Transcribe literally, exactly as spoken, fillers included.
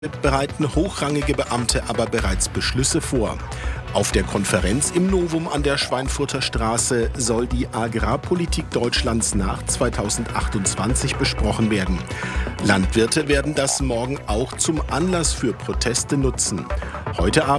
bereiten hochrangige Beamte aber bereits Beschlüsse vor. Auf der Konferenz im Novum an der Schweinfurter Straße soll die Agrarpolitik Deutschlands nach zweitausendachtundzwanzig besprochen werden. Landwirte werden das morgen auch zum Anlass für Proteste nutzen. Heute Abend